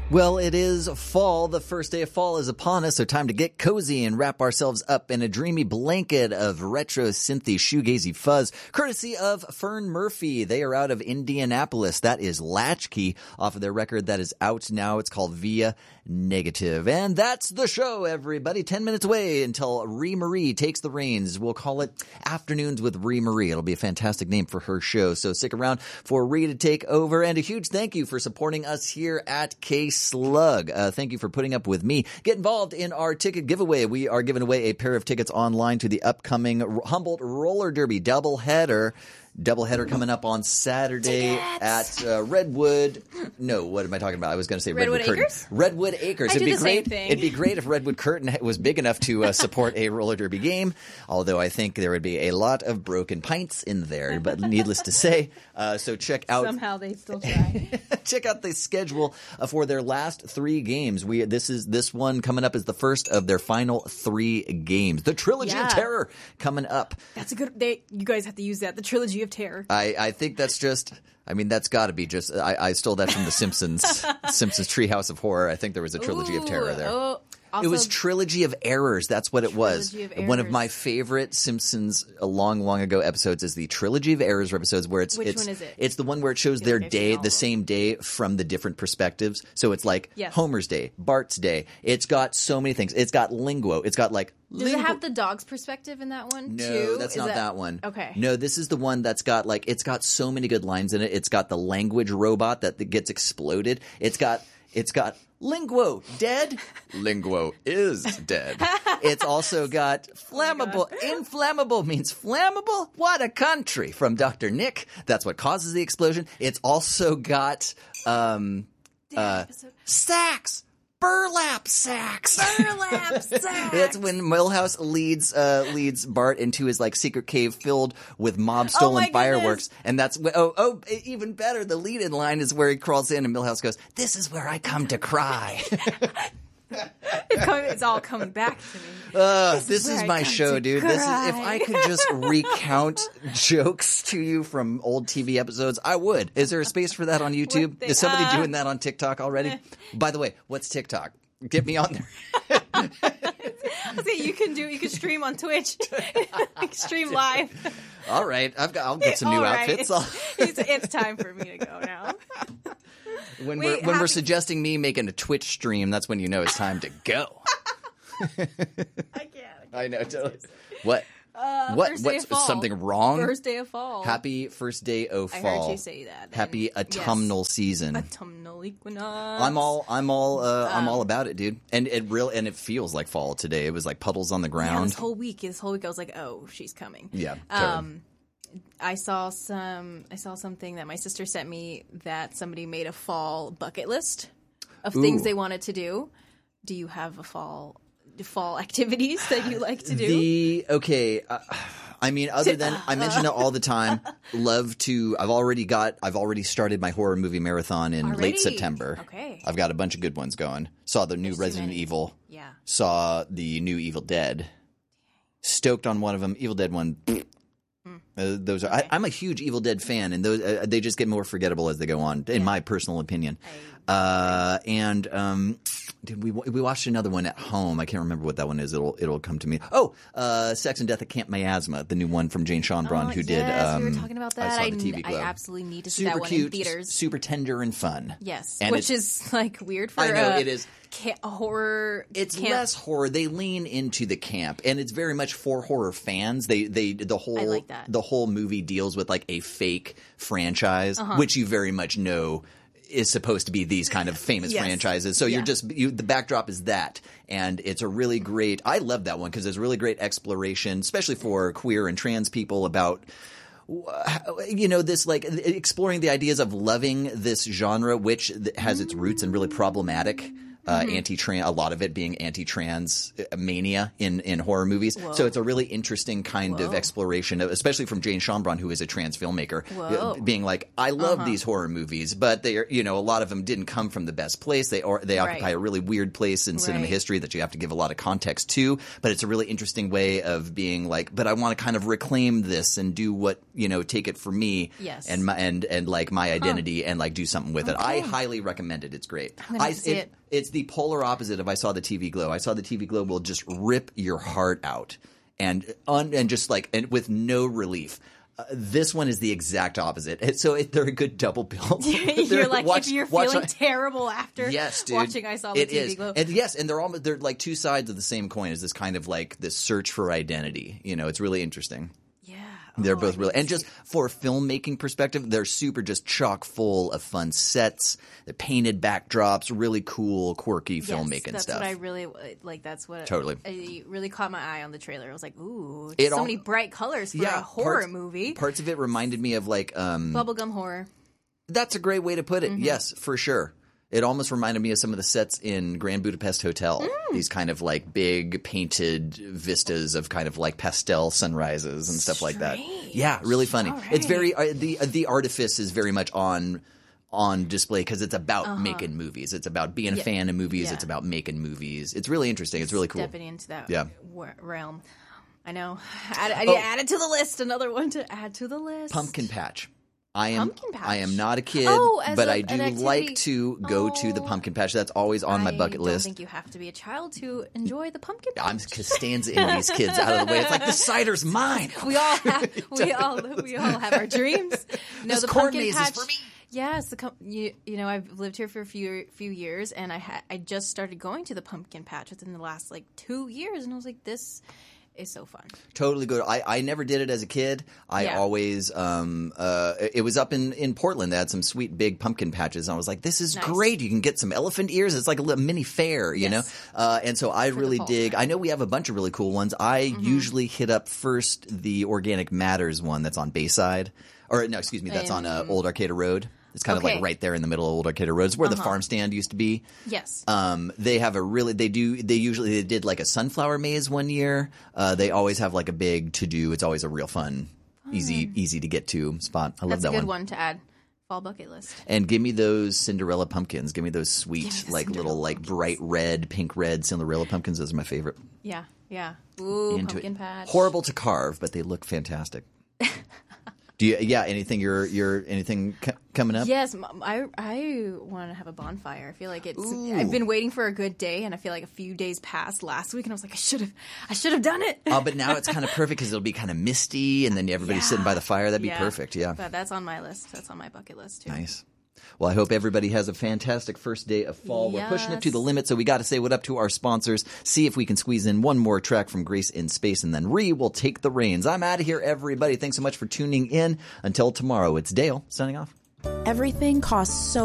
Well, it is fall. The first day of fall is upon us, so time to get cozy and wrap ourselves up in a dreamy blanket of retro synthy shoegazy fuzz, courtesy of Fern Murphy. They are out of Indianapolis. That is Latchkey off of their record that is out now. It's called Via Negative. And that's the show, everybody. 10 minutes away until Ree Marie takes the reins. We'll call it Afternoons with Ree Marie. It'll be a fantastic name for her show, so stick around for Ree to take over. And a huge thank you for supporting us here at K-Slug. Thank you for putting up with me. Get involved in our ticket giveaway. We are giving away a pair of tickets online to the upcoming Humboldt Roller Derby doubleheader coming up on Saturday at Redwood. No, what am I talking about? I was going to say Redwood Curtain. Acres? Redwood Acres. It'd be great. It'd be great if Redwood Curtain was big enough to support a roller derby game. Although I think there would be a lot of broken pints in there. But needless to say, so check out. Somehow they still try. Check out the schedule for their last 3 games. This one coming up is the first of their final 3 games. The Trilogy of Terror coming up. That's a good. You guys have to use that. The Trilogy of Terror. I think that's just. I mean, that's got to be just. I stole that from The Simpsons. Simpsons Treehouse of Horror. I think there was a Trilogy of Terror there. Also, it was Trilogy of Errors. That's what it was. One of my favorite Simpsons long ago episodes is the Trilogy of Errors episodes where Which one is it? It's the one where it shows their day, the same day from the different perspectives. So it's like Homer's day, Bart's day. It's got so many things. It's got linguo. It's got like Does it have the dog's perspective in that one too? No, that's not that one. Okay. No, this is the one that's got it's got so many good lines in it. It's got the language robot that gets exploded. It's got linguo, dead. Linguo is dead. It's also got flammable. Inflammable means flammable. What a country, from Dr. Nick. That's what causes the explosion. It's also got sacks. Burlap sacks. Burlap sacks. That's when Milhouse leads Bart into his secret cave filled with mob stolen fireworks, and that's even better. The lead-in line is where he crawls in, and Milhouse goes, "This is where I come to cry." It's all coming back to me. This is my show, dude. If I could just recount jokes to you from old TV episodes, I would. Is there a space for that on YouTube? Is somebody doing that on TikTok already? By the way, what's TikTok? Get me on there. You can stream on Twitch. Stream live. All right, I'll get some new outfits. It's time for me to go now. When we're suggesting me making a Twitch stream, that's when you know it's time to go. I can't. I know. Totally. What? What's something wrong? First day of fall. Happy first day of fall. I heard you say that. Happy autumnal season. Autumnal equinox. I'm all about it, dude. And it feels like fall today. It was like puddles on the ground. Yeah, this whole week I was like, oh, she's coming. Yeah. Totally. I saw something that my sister sent me that somebody made a fall bucket list of things they wanted to do. Do you have a fall activities that you like to do? I mean, other than I mention it all the time, I've already started my horror movie marathon in late September. Okay. I've got a bunch of good ones going. Saw the new Resident Evil. Yeah. Saw the new Evil Dead. Stoked on one of them. Evil Dead 1. Those are. I'm a huge Evil Dead fan, and those they just get more forgettable as they go on, in my personal opinion. We watched another one at home. I can't remember what that one is. It'll come to me. Sex and Death at Camp Miasma, the new one from Jane Seanbraun, who did. We were talking about that. I saw the TV Globe. I absolutely need to see that one in theaters. Super tender and fun. Yes, and which is weird for. I know it is. Horror. It's less horror. They lean into the camp, and it's very much for horror fans. The whole movie deals with a fake franchise, which you very much know is supposed to be these kind of famous franchises. So the backdrop is that, and it's a really great. I love that one because there's a really great exploration, especially for queer and trans people, about. This exploring the ideas of loving this genre, which has its roots in really problematic anti-trans, a lot of it being anti-trans mania in horror movies. Whoa. So it's a really interesting kind of exploration, especially from Jane Schonbrun, who is a trans filmmaker, being like, I love these horror movies, but they are, a lot of them didn't come from the best place. They occupy a really weird place in cinema history that you have to give a lot of context to. But it's a really interesting way of being like, but I want to kind of reclaim this and do what take it for me, and like my identity, and like do something with it. I highly recommend it. It's great. I'm gonna see it. It's the polar opposite of I Saw the TV Glow. I Saw the TV Glow will just rip your heart out and just like and with no relief. This one is the exact opposite. So they're a good double bill. You're like, if you're feeling terrible after watching I Saw the TV Glow. And yes, and they're like two sides of the same coin. Is this kind of like this search for identity? It's really interesting. They're both really, and just for a filmmaking perspective, they're super just chock full of fun sets, the painted backdrops, really cool, quirky filmmaking that's stuff. That's what I really like. That's what it really caught my eye on the trailer. I was like, ooh, so many bright colors for a horror movie. Parts of it reminded me of like bubblegum horror. That's a great way to put it. Yes, for sure. It almost reminded me of some of the sets in Grand Budapest Hotel. These kind of like big painted vistas of kind of like pastel sunrises and stuff like that. Yeah, really funny. Right. It's very the artifice is very much on display because it's about making movies. It's about being a fan of movies. It's about making movies. It's really interesting. It's really cool. Stepping into that realm. I know. I need to add it to the list. Another one to add to the list. Pumpkin Patch. I am not a kid, but I do like to go to the pumpkin patch. That's always on my bucket list. I don't think you have to be a child to enjoy the pumpkin patch. I'm Costanza in these kids out of the way. It's like the cider's mine. We all have our dreams. No, the pumpkin patch is for me. Yes, I've lived here for a few years, and I just started going to the pumpkin patch within the last 2 years, and I was like, this is so fun. Totally good. I never did it as a kid. I always it was up in Portland. They had some sweet big pumpkin patches. And I was like, this is great. You can get some elephant ears. It's like a little mini fair, you know? And so I really dig. I know we have a bunch of really cool ones. I usually hit up first the Organic Matters one that's on Bayside. Or no, excuse me, that's on Old Arcata Road. It's kind of like right there in the middle of Old Arcata Road. It's where the farm stand used to be. Yes. They have they did like a sunflower maze one year. They always have like a big to-do. It's always a real fun, easy to get to spot. I love that one. That's a good one to add. Fall bucket list. And give me those Cinderella pumpkins. Give me those sweet, little bright red, pink red Cinderella pumpkins. Those are my favorite. Yeah. Ooh, pumpkin patch. Horrible to carve, but they look fantastic. Do you? Yeah. Anything? Anything coming up? Yes, I want to have a bonfire. I feel like it's. Ooh. I've been waiting for a good day, and I feel like a few days passed last week, and I was like, I should have done it. Oh, but now it's kind of perfect because it'll be kind of misty, and then everybody's sitting by the fire. That'd be perfect. Yeah. But that's on my list. That's on my bucket list too. Nice. Well, I hope everybody has a fantastic first day of fall. Yes. We're pushing it to the limit, so we got to say what up to our sponsors, see if we can squeeze in one more track from Grace in Space, and then Ree will take the reins. I'm out of here, everybody. Thanks so much for tuning in. Until tomorrow, it's Dale signing off. Everything costs so